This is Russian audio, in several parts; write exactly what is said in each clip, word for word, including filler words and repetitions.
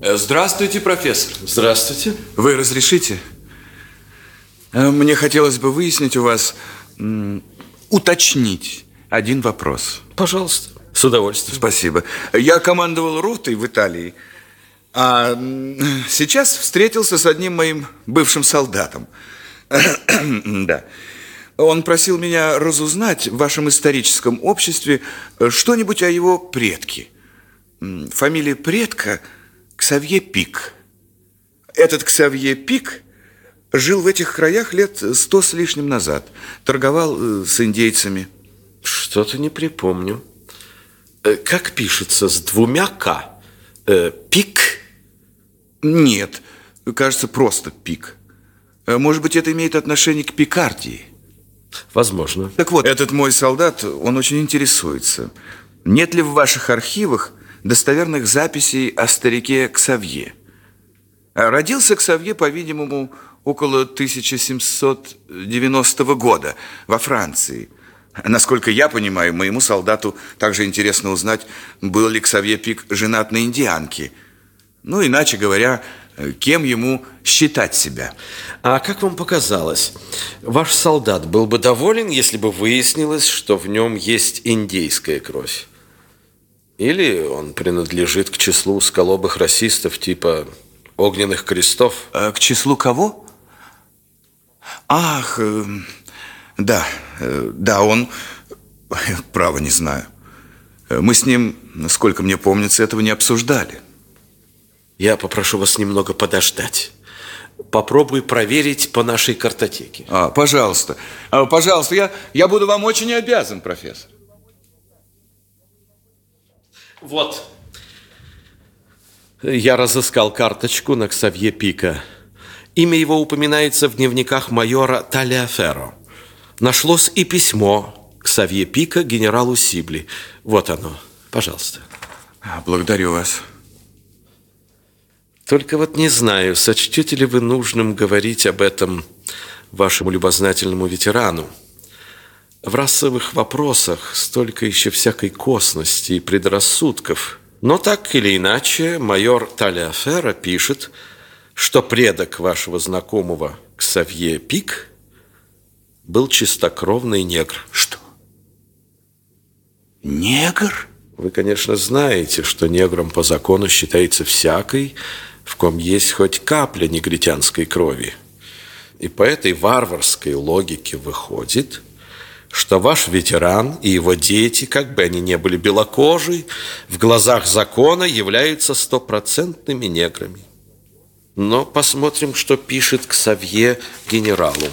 Здравствуйте, профессор. Здравствуйте. Вы разрешите? Мне хотелось бы выяснить у вас, уточнить один вопрос. Пожалуйста, с удовольствием. Спасибо. Я командовал ротой в Италии, а сейчас встретился с одним моим бывшим солдатом. Да. Он просил меня разузнать в вашем историческом обществе что-нибудь о его предке. Фамилия предка Ксавье Пик. Этот Ксавье Пик жил в этих краях лет сто с лишним назад. Торговал с индейцами. Что-то не припомню. Как пишется, с двумя «к»? Пик? Нет, кажется, просто Пик. Может быть, это имеет отношение к Пикардии? Возможно. Так вот, этот мой солдат, он очень интересуется. Нет ли в ваших архивах достоверных записей о старике Ксавье? Родился Ксавье, по-видимому, около тысяча семьсот девяностого года во Франции. Насколько я понимаю, моему солдату также интересно узнать, был ли Ксавье Пик женат на индианке. Ну, иначе говоря, кем ему считать себя. А как вам показалось, ваш солдат был бы доволен, если бы выяснилось, что в нем есть индейская кровь? Или он принадлежит к числу узколобых расистов типа огненных крестов? А к числу кого? Ах, э, да, э, да, он, право не знаю. Мы с ним, насколько мне помнится, этого не обсуждали. Я попрошу вас немного подождать. Попробуй проверить по нашей картотеке. А, пожалуйста, а, пожалуйста, я, я буду вам очень обязан, профессор. Вот. Я разыскал карточку на Ксавье Пика. Имя его упоминается в дневниках майора Талиаферро. Нашлось и письмо Ксавье Пика генералу Сибли. Вот оно, пожалуйста. Благодарю вас. Только вот не знаю, сочтете ли вы нужным говорить об этом вашему любознательному ветерану. В расовых вопросах столько еще всякой косности и предрассудков. Но так или иначе, майор Талиаферро пишет, что предок вашего знакомого Ксавье Пик был чистокровный негр. Что? Негр? Вы, конечно, знаете, что негром по закону считается всякий, в ком есть хоть капля негритянской крови. И по этой варварской логике выходит, что ваш ветеран и его дети, как бы они ни были белокожие, в глазах закона являются стопроцентными неграми. Но посмотрим, что пишет Ксавье генералу.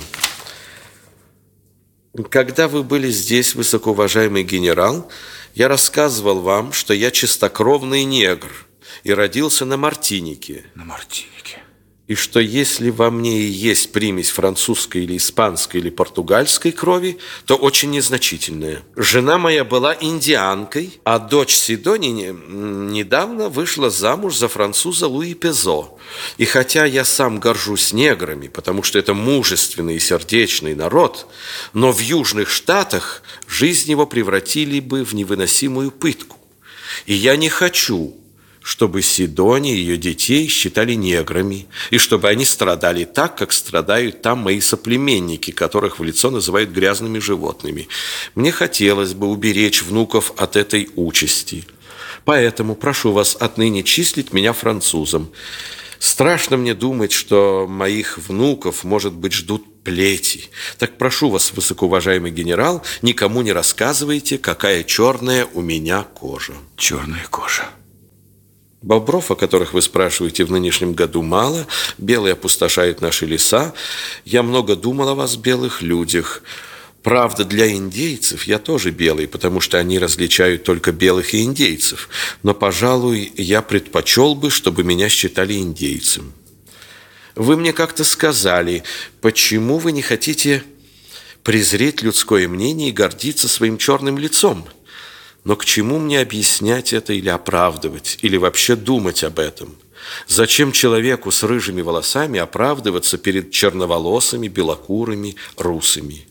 Когда вы были здесь, высокоуважаемый генерал, я рассказывал вам, что я чистокровный негр и родился на Мартинике. На Мартинике. И что если во мне и есть примесь французской или испанской или португальской крови, то очень незначительная. Жена моя была индианкой, а дочь Сидони недавно вышла замуж за француза Луи Пезо. И хотя я сам горжусь неграми, потому что это мужественный и сердечный народ, но в Южных Штатах жизнь его превратили бы в невыносимую пытку. И я не хочу, чтобы Сидони и ее детей считали неграми, и чтобы они страдали так, как страдают там мои соплеменники, которых в лицо называют грязными животными. Мне хотелось бы уберечь внуков от этой участи. Поэтому прошу вас отныне числить меня французом. Страшно мне думать, что моих внуков, может быть, ждут плети. Так прошу вас, высокоуважаемый генерал, никому не рассказывайте, какая черная у меня кожа. Черная кожа. Бобров, о которых вы спрашиваете, в нынешнем году мало. Белые опустошают наши леса. Я много думал о вас, белых людях. Правда, для индейцев я тоже белый, потому что они различают только белых и индейцев. Но, пожалуй, я предпочел бы, чтобы меня считали индейцем. Вы мне как-то сказали, почему вы не хотите презреть людское мнение и гордиться своим черным лицом? Но к чему мне объяснять это или оправдывать, или вообще думать об этом? Зачем человеку с рыжими волосами оправдываться перед черноволосыми, белокурыми, русыми?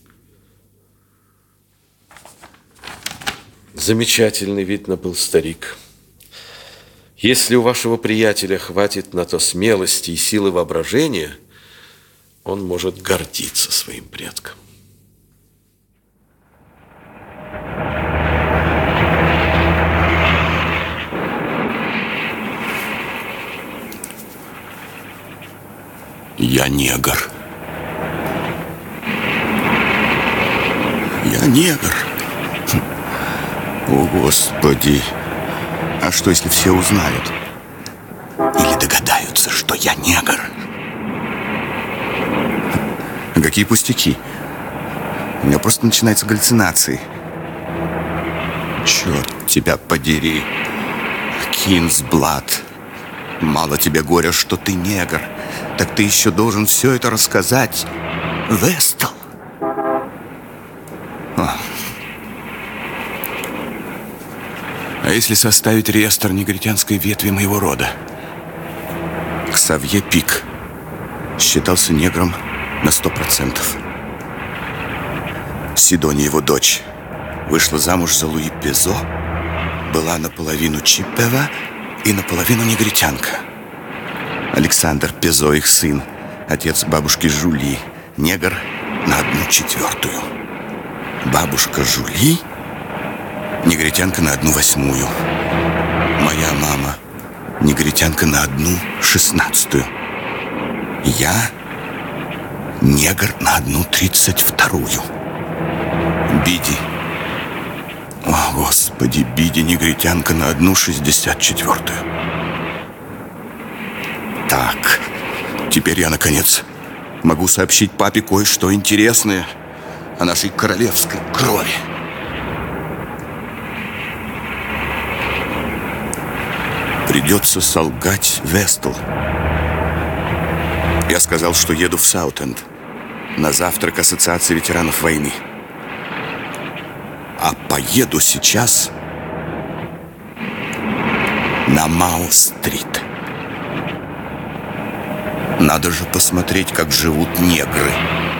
Замечательный, видно, был старик. Если у вашего приятеля хватит на то смелости и силы воображения, он может гордиться своим предком. Я негр. Я негр. О, Господи. А что, если все узнают? Или догадаются, что я негр? Какие пустяки. У меня просто начинаются галлюцинации. Черт тебя подери. Кинсблад. Мало тебе горя, что ты негр. Так ты еще должен все это рассказать Вестал. А. а если составить реестр негритянской ветви моего рода? Ксавье Пик считался негром на сто процентов. Сидония, его дочь, вышла замуж за Луи Пизо, была наполовину чиппева и наполовину негритянка. Александр Пизо, их сын, отец бабушки Жули, негр на одну четвертую. Бабушка Жули, негритянка на одну восьмую. Моя мама, негритянка на одну шестнадцатую. Я негр на одну тридцать вторую. Биди, о, Господи, Биди, негритянка на одну шестьдесят четвертую. Так, теперь я, наконец, могу сообщить папе кое-что интересное о нашей королевской крови. Придется солгать Вестал. Я сказал, что еду в Саутенд на завтрак Ассоциации ветеранов войны. А поеду сейчас на Мау-стрит. Надо же посмотреть, как живут негры.